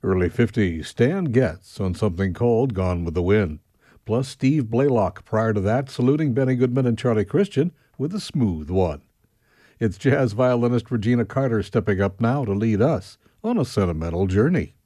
Early 50s, Stan Getz on something called Gone with the Wind. Plus Steve Blaylock prior to that, saluting Benny Goodman and Charlie Christian with a smooth one. It's jazz violinist Regina Carter stepping up now to lead us on a sentimental journey.